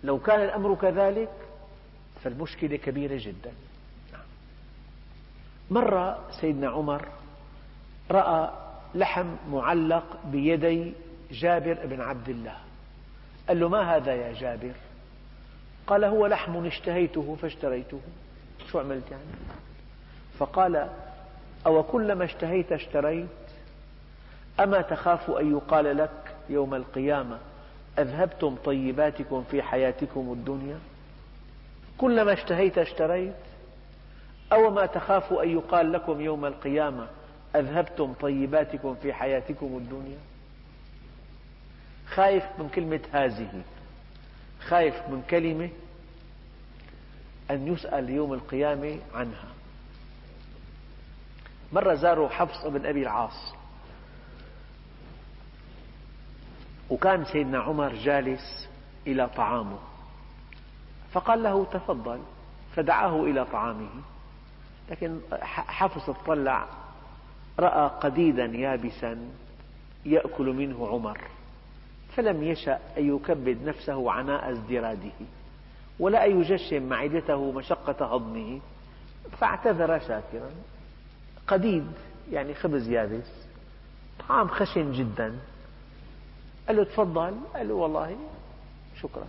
لو كان الأمر كذلك فالمشكلة كبيرة جدا. مرة سيدنا عمر رأى لحم معلق بيدي جابر بن عبد الله، قال له: ما هذا يا جابر؟ قال: هو لحم اشتهيته فاشتريته. شو عملت يعني؟ فقال: أو كلما اشتهيت اشتريت؟ أما تخاف أن يقال لك يوم القيامة أذهبتم طيباتكم في حياتكم الدنيا؟ كلما اشتهيت اشتريت؟ أو ما تخاف أن يقال لكم يوم القيامة أذهبتم طيباتكم في حياتكم الدنيا؟ خايف من كلمة هذه، خايف من كلمة أن يسأل يوم القيامة عنها. مرة زاروا حفص بن أبي العاص، وكان سيدنا عمر جالس إلى طعامه، فقال له: تفضل، فدعاه إلى طعامه. لكن حفص اطلع رأى قديدا يابسا يأكل منه عمر، فلم يشأ أن يكبد نفسه عناء ازدراده ولا أن يجشم معدته مشقة هضمه، فاعتذر شاكرا. قديد يعني خبز يابس، طعام خشن جدا. قال له: تفضل. قال له: والله شكرا.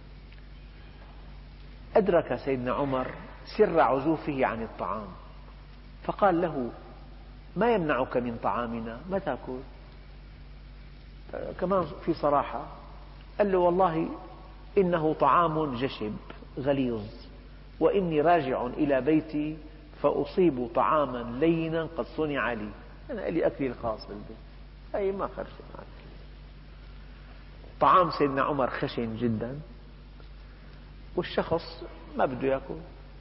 أدرك سيدنا عمر سر عزوفه عن الطعام، فقال له: ما يمنعك من طعامنا؟ ما تأكل؟ كمان في صراحة. قال له: والله إنه طعام جشب غليظ، وإني راجع إلى بيتي فأصيب طعاما لينا قد صنع لي، أنا لي أكلي الخاص بالبيت، أي ما خرج معك. طعام سيدنا عمر خشن جدا، والشخص ما بده يأكل.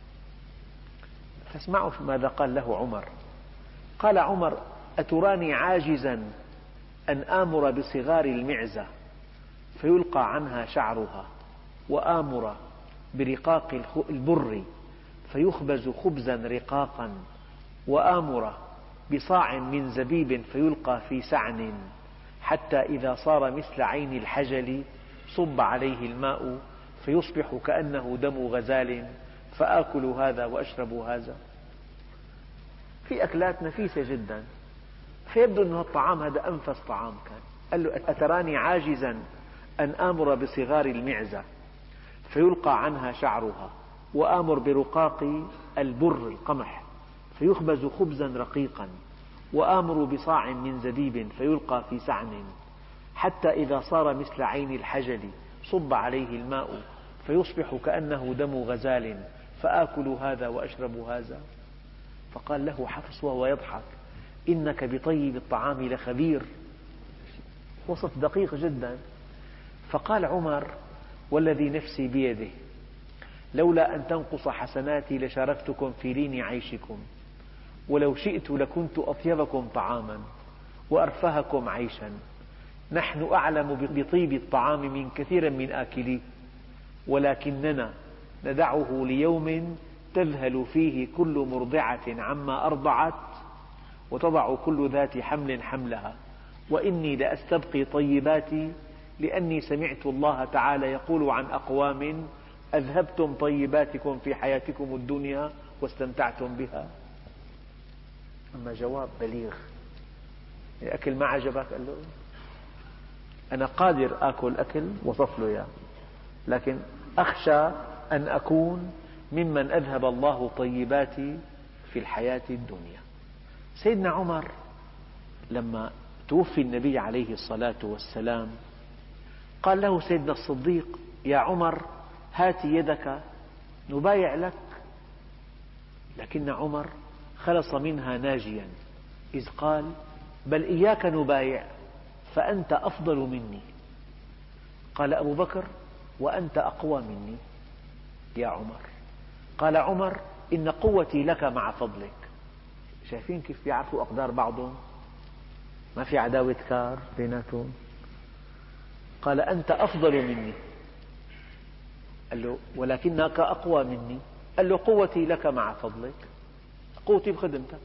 فاسمعوا ماذا قال له عمر. قال عمر: أتراني عاجزا أن آمر بصغار المعزة فيلقى عنها شعرها، وآمر برقاق البر فيخبز خبزا رقاقا، وآمر بصاع من زبيب فيلقى في سعن، حتى إذا صار مثل عين الحجل صب عليه الماء فيصبح كأنه دم غزال، فآكل هذا وأشرب هذا. في أكلات نفيسة جدا، فيبدو أن الطعام هذا أنفس طعام كان. قال له: أتراني عاجزا أن آمر بصغار المعزة فيلقى عنها شعرها، وآمر برقاق البر القمح فيخبز خبزا رقيقا، وآمر بصاع من زبيب فيلقى في سعن، حتى إذا صار مثل عين الحجل صب عليه الماء فيصبح كأنه دم غزال، فآكل هذا وأشرب هذا. فقال له حفص وهو يضحك: إنك بطيب الطعام لخبير. وصف دقيق جدا. فقال عمر: والذي نفسي بيده لولا أن تنقص حسناتي لشاركتكم في لين عيشكم، ولو شئت لكنت أطيبكم طعاما وأرفهكم عيشا. نحن أعلم بطيب الطعام من كثير من آكليه، ولكننا ندعه ليوم تذهل فيه كل مرضعة عما أرضعت وتضع كل ذات حمل حملها، وإني لأستبقي طيباتي لأني سمعت الله تعالى يقول عن أقوام أذهبتم طيباتكم في حياتكم الدنيا واستمتعتم بها. أما جواب بليغ. الأكل ما عجبك؟ قال له: أنا قادر أكل أكل وصف له إياه، لكن أخشى أن أكون ممن أذهب الله طيباتي في الحياة الدنيا. سيدنا عمر لما توفي النبي عليه الصلاة والسلام قال له سيدنا الصديق: يا عمر هات يدك نبايع لك. لكن عمر خلص منها ناجيا إذ قال: بل إياك نبايع فأنت أفضل مني. قال أبو بكر: وأنت أقوى مني يا عمر. قال عمر: إن قوتي لك مع فضلك. شايفين كيف بيعرفوا أقدار بعضهم؟ ما في عداوة كار بيناتهم. قال: أنت أفضل مني. قال له: ولكنك أقوى مني. قال له: قوتي لك مع فضلك، قوتي بخدمتك.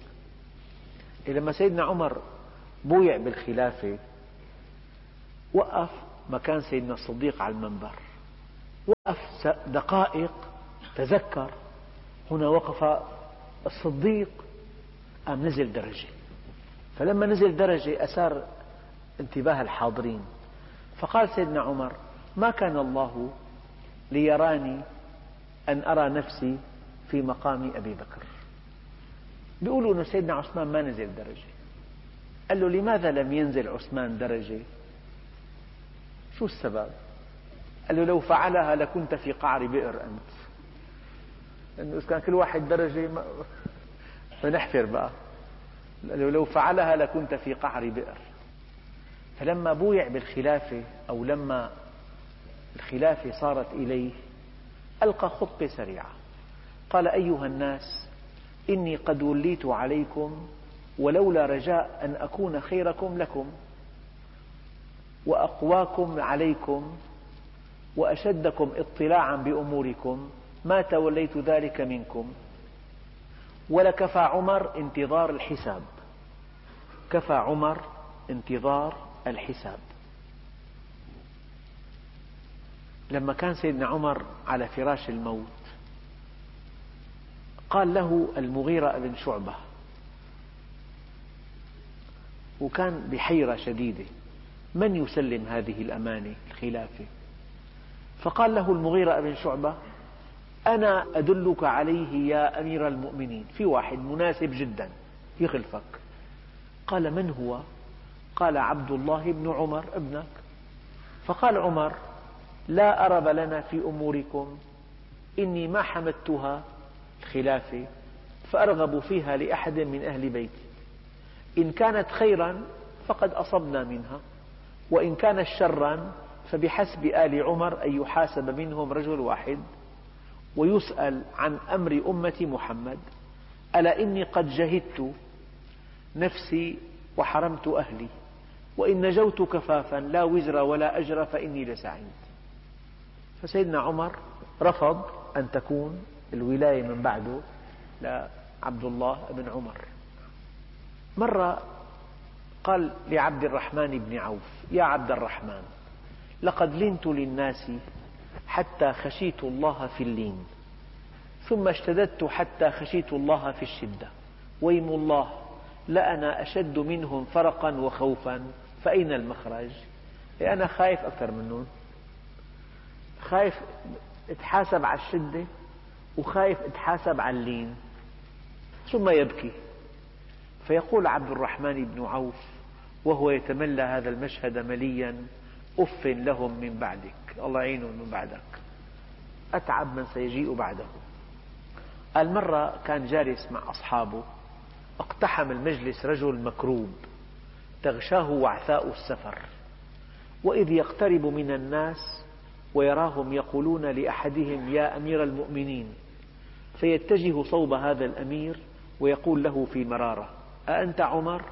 لما سيدنا عمر بويع بالخلافة وقف مكان سيدنا الصديق على المنبر وقف دقائق، تذكر هنا وقف الصديق، قام نزل درجة. فلما نزل درجة أثار انتباه الحاضرين، فقال سيدنا عمر: ما كان الله ليراني أن أرى نفسي في مقام أبي بكر. بيقولوا أن سيدنا عثمان ما نزل درجة. قال له: لماذا لم ينزل عثمان درجة؟ شو السبب؟ قال له: لو فعلها لكنت في قعر بئر أنت. لأنه إذا كان كل واحد درجة فنحفر بقى. قال له: لو فعلها لكنت في قعر بئر. فلما بويع بالخلافة، أو لما الخلافة صارت إليه، ألقى خطبة سريعة. قال: أيها الناس، إني قد وليت عليكم ولولا رجاء أن أكون خيركم لكم وأقواكم عليكم وأشدكم اطلاعا بأموركم ما توليت ذلك منكم، ولكفى عمر انتظار الحساب. كفى عمر انتظار الحساب. لما كان سيدنا عمر على فراش الموت، قال له المغيرة بن شعبة، وكان بحيرة شديدة: من يسلم هذه الأمانة الخلافة؟ فقال له المغيرة بن شعبة: أنا أدلك عليه يا أمير المؤمنين، في واحد مناسب جدا يخلفك. قال: من هو؟ قال: عبد الله بن عمر ابنك. فقال عمر: لا أرب لنا في أموركم، إني ما حمدتها الخلافة فأرغب فيها لأحد من أهل بيتي، إن كانت خيرا فقد أصبنا منها، وإن كانت شرا فبحسب آل عمر أن يحاسب منهم رجل واحد ويسأل عن أمر أمة محمد. ألا إني قد جهدت نفسي وحرمت أهلي، وإن نجوت كفافا لا وزر ولا أجر فإني لسعيد. فسيدنا عمر رفض أن تكون الولاية من بعده لعبد الله بن عمر. مرة قال لعبد الرحمن بن عوف: يا عبد الرحمن، لقد لنت للناس حتى خشيت الله في اللين، ثم اشتددت حتى خشيت الله في الشدة، ويم الله لأنا أشد منهم فرقا وخوفا، فأين المخرج؟ أنا خايف أكثر منهم، خايف اتحاسب على الشدة وخايف اتحاسب على اللين. ثم يبكي، فيقول عبد الرحمن بن عوف وهو يتملى هذا المشهد مليا: أف لهم من بعدك، الله يعينهم من بعدك، أتعب من سيجيء بعده. قال: مرة كان جالس مع أصحابه، اقتحم المجلس رجل مكروب تغشاه وعثاء السفر، وإذ يقترب من الناس ويراهم يقولون لأحدهم: يا أمير المؤمنين، فيتجه صوب هذا الأمير ويقول له في مرارة: أأنت عمر؟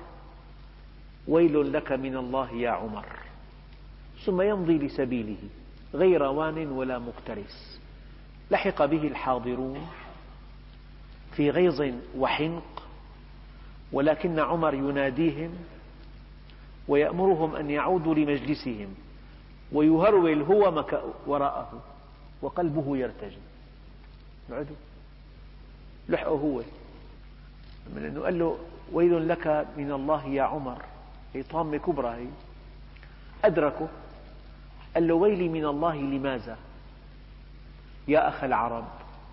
ويل لك من الله يا عمر. ثم يمضي لسبيله غير وان ولا مكترث. لحق به الحاضرون في غيظ وحنق، ولكن عمر يناديهم ويأمرهم أن يعودوا لمجلسهم، ويهرول هو وراءه وقلبه يرتجي. يقعدوا لحقه هو، لأنه قال له: ويل لك من الله يا عمر، هي طامة كبرى هي. أدركه، قال له: ويلي من الله لماذا يا أخ العرب؟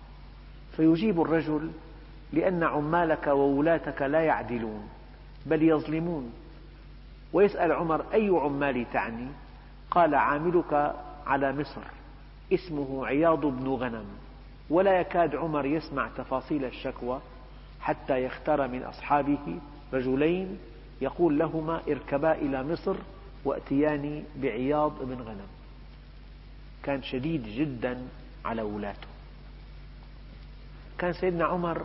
فيجيب الرجل: لأن عمالك وولاتك لا يعدلون بل يظلمون. ويسأل عمر: أي عمالي تعني؟ قال: عاملك على مصر اسمه عياض بن غنم. ولا يكاد عمر يسمع تفاصيل الشكوى حتى يختار من أصحابه رجلين يقول لهما: اركبا إلى مصر وأتياني بعياض بن غنم. كان شديد جدا على ولاته. كان سيدنا عمر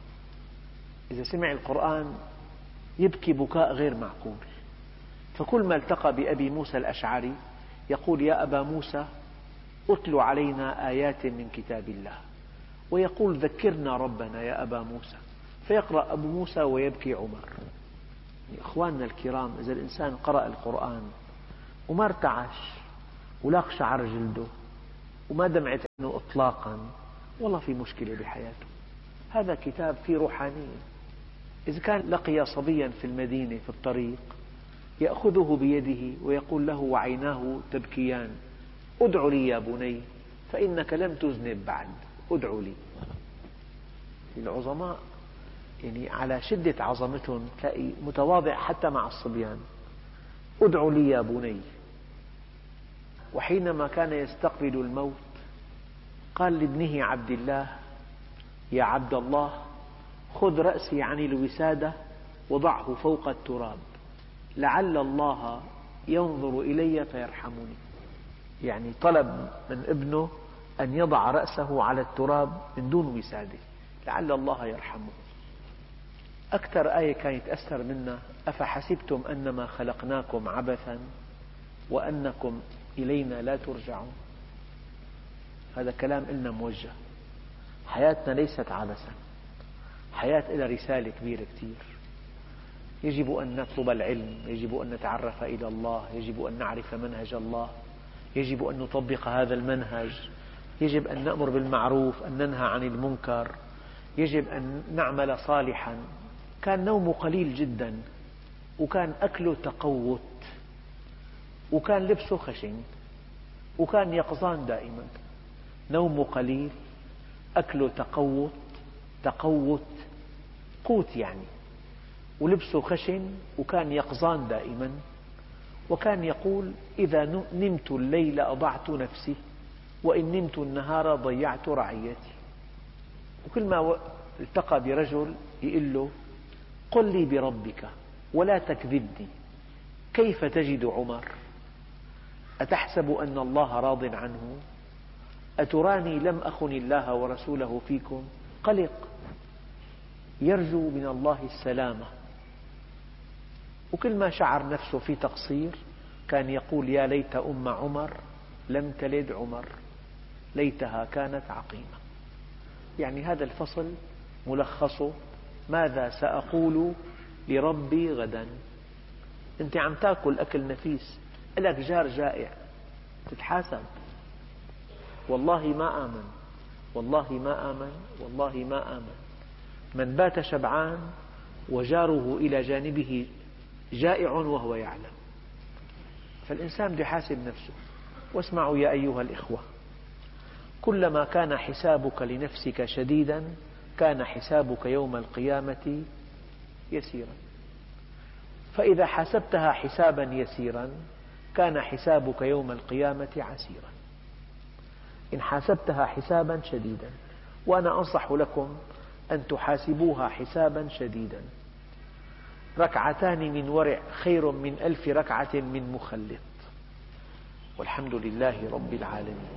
إذا سمع القرآن يبكي بكاء غير معقول، فكل ما التقى بأبي موسى الأشعري يقول: يا أبا موسى، أتل علينا آيات من كتاب الله، ويقول: ذكرنا ربنا يا أبا موسى، فيقرأ أبو موسى ويبكي عمر. إخواننا الكرام، إذا الإنسان قرأ القرآن وما ارتعش ولا قشعر جلده وما دمعت عنه إطلاقا، والله في مشكلة بحياته. هذا كتاب فيه روحانية. إذا كان لقي صبيا في المدينة في الطريق يأخذه بيده ويقول له وعيناه تبكيان: ادع لي يا بني فإنك لم تذنب بعد، ادع لي. العظماء يعني على شدة عظمتهم تلاقي متواضع حتى مع الصبيان: ادع لي يا بني. وحينما كان يستقبل الموت قال لابنه عبد الله: يا عبد الله، خذ رأسي عن الوسادة وضعه فوق التراب، لعل الله ينظر إلي فيرحمني. يعني طلب من ابنه أن يضع رأسه على التراب من دون وسادة لعل الله يرحمه. أكثر آية كان يتأثر منها: أفحسبتم أنما خلقناكم عبثا وأنكم إلينا لا ترجعون. هذا كلام إلنا موجه. حياتنا ليست عبثا، حياة لها رسالة كبيرة كثير. يجب أن نطلب العلم، يجب أن نتعرف إلى الله، يجب أن نعرف منهج الله، يجب أن نطبق هذا المنهج، يجب أن نأمر بالمعروف، أن ننهى عن المنكر، يجب أن نعمل صالحا. كان نومه قليل جدا، وكان أكله تقوت، وكان لبسه خشن، وكان يقظان دائما. نومه قليل، أكله تقوت قوت يعني، ولبسه خشن، وكان يقظان دائما. وكان يقول: إذا نمت الليل أضعت نفسي، وإن نمت النهار ضيعت رعيتي. وكل ما التقى برجل يقول له: قل لي بربك ولا تكذبني، كيف تجد عمر؟ أتحسب أن الله راض عنه؟ أتراني لم أخن الله ورسوله فيكم؟ قلق، يرجو من الله السلامة. وكل ما شعر نفسه في تقصير كان يقول: يا ليت أم عمر لم تلد عمر، ليتها كانت عقيمة. يعني هذا الفصل ملخصه: ماذا سأقول لربي غدا. أنت عم تأكل أكل نفيس، لك جار جائع، تتحاسب: والله ما آمن، والله ما آمن، والله ما آمن. من بات شبعان وجاره إلى جانبه جائع وهو يعلم. فالإنسان بده يحاسب نفسه. واسمعوا يا أيها الإخوة، كلما كان حسابك لنفسك شديدا كان حسابك يوم القيامة يسيرا. فإذا حاسبتها حسابا يسيرا كان حسابك يوم القيامة عسيرا. إن حاسبتها حسابا شديدا، وأنا أنصح لكم أن تحاسبوها حسابا شديدا. ركعتان من ورع خير من 1000 ركعة من مخلط. والحمد لله رب العالمين.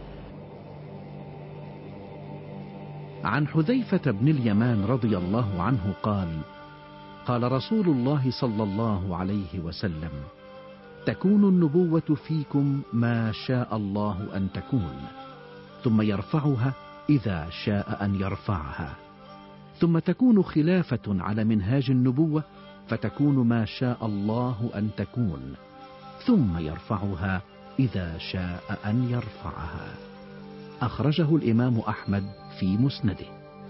عن حذيفة بن اليمان رضي الله عنه قال: قال رسول الله صلى الله عليه وسلم: تكون النبوة فيكم ما شاء الله أن تكون، ثم يرفعها إذا شاء أن يرفعها، ثم تكون خلافة على منهاج النبوة فتكون ما شاء الله أن تكون، ثم يرفعها إذا شاء أن يرفعها. أخرجه الإمام أحمد في مسنده.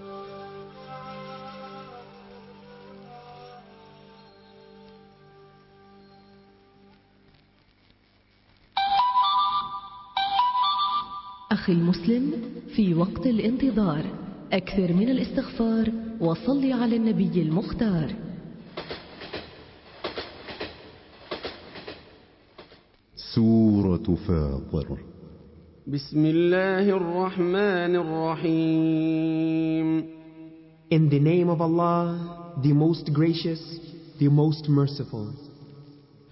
أخي المسلم، في وقت الانتظار أكثر من الاستغفار وصل على النبي المختار. سورة فاطر. بسم الله الرحمن الرحيم. In the name of Allah, the most gracious, the most merciful.